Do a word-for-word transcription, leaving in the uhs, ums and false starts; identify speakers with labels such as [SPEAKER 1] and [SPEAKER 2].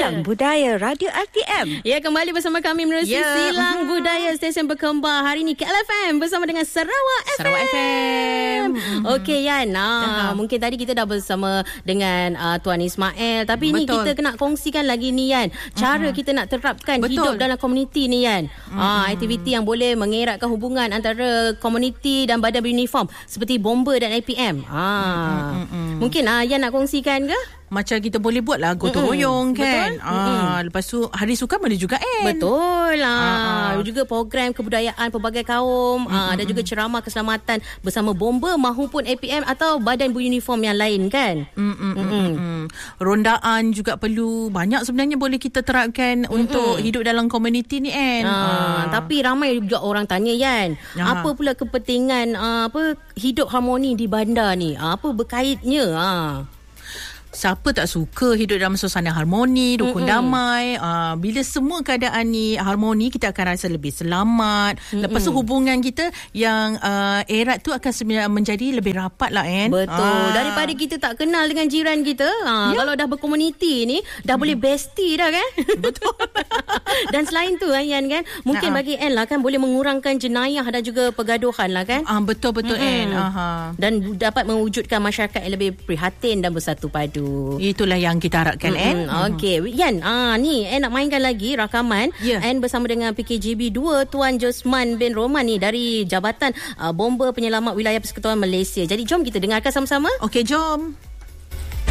[SPEAKER 1] Silang Budaya Radio R T M.
[SPEAKER 2] Ya, kembali bersama kami menerusi
[SPEAKER 1] ya.
[SPEAKER 2] Silang Budaya Stesen Berkembar. Hari ini K L F M bersama dengan Sarawak F M.
[SPEAKER 1] Sarawak F M.
[SPEAKER 2] Okey Yan, nah, mungkin tadi kita dah bersama dengan uh, Tuan Ismail. Tapi Betul. ni kita kena kongsikan lagi ni Yan, cara uh-huh. kita nak terapkan Betul. hidup dalam komuniti ni Yan. uh-huh. uh, Aktiviti yang boleh mengeratkan hubungan antara komuniti dan badan beruniform seperti bomba dan A P M. uh, uh-huh. uh-huh. Mungkin uh, Yan nak kongsikan ke?
[SPEAKER 1] Macam kita boleh buat lah gotong royong kan. Ah, lepas tu hari sukan ada juga kan.
[SPEAKER 2] Betul lah. Ah. Juga program kebudayaan pelbagai kaum, ah, dan juga ceramah keselamatan bersama bomba mahupun A P M atau badan beruniform yang lain kan.
[SPEAKER 1] Mm-mm. Rondaan juga perlu. Banyak sebenarnya boleh kita terapkan Mm-mm. untuk hidup dalam komuniti ni kan.
[SPEAKER 2] Ah, ah. Tapi ramai juga orang tanya Yan, ah. apa pula kepentingan ah, apa hidup harmoni di bandar ni? Ah, apa berkaitnya? Ah.
[SPEAKER 1] Siapa tak suka hidup dalam suasana harmoni, rukun Mm-mm. damai. Uh, bila semua keadaan ni harmoni, kita akan rasa lebih selamat. Mm-mm. Lepas tu hubungan kita yang uh, erat tu akan menjadi lebih rapat lah kan.
[SPEAKER 2] Betul. Ah. Daripada kita tak kenal dengan jiran kita, ha, ya. kalau dah berkomuniti ni, dah mm. boleh bestie dah kan. Betul. Dan selain tu Yan kan, mungkin Ha-ha. bagi Anne lah kan, boleh mengurangkan jenayah dan juga pergaduhan lah kan.
[SPEAKER 1] Ah, betul-betul Anne. Aha.
[SPEAKER 2] Dan dapat mewujudkan masyarakat yang lebih prihatin dan bersatu padu.
[SPEAKER 1] Itulah yang kita harapkan Anne.
[SPEAKER 2] Mm-hmm. Okey, Yan, ah ni Anne nak mainkan lagi rakaman.
[SPEAKER 1] Yeah.
[SPEAKER 2] Anne bersama dengan P K J B dua Tuan Josman bin Roman ni dari Jabatan uh, Bomba Penyelamat Wilayah Persekutuan Malaysia. Jadi jom kita dengarkan sama-sama.
[SPEAKER 1] Okey, jom.